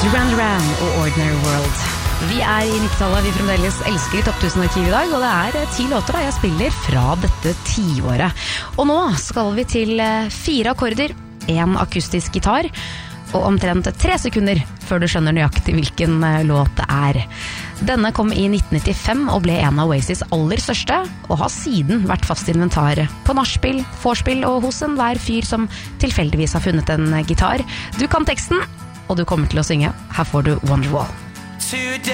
Duran Duran og Ordinary World. Vi i 90-tallet, vi fremdeles elsker i Topp 1000-arkiv i dag, og det 10 låter da jeg spiller fra dette 10-året. Og nå skal vi til 4 akkorder, 1 akustisk gitar, og omtrent 3 sekunder før du skjønner nøyaktig hvilken låt det Denne kom i 1995 og ble en av Oasis aller største, og har siden vært fast inventar på nachspiel, vorspiel og hos enhver fyr som tilfeldigvis har funnet en gitar. Du kan teksten, og du kommer til å synge. Her får du Wonderwall.